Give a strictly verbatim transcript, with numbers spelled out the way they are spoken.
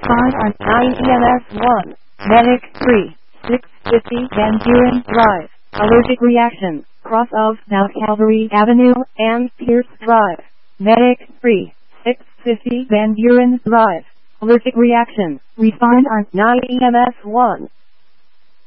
Respond on nine E M S one. Medic three. six fifty Van Buren Drive. Allergic reaction. Cross of South Calvary Avenue and Pierce Drive. Medic three. six fifty Van Buren Drive. Allergic reaction. Respond on nine E M S one.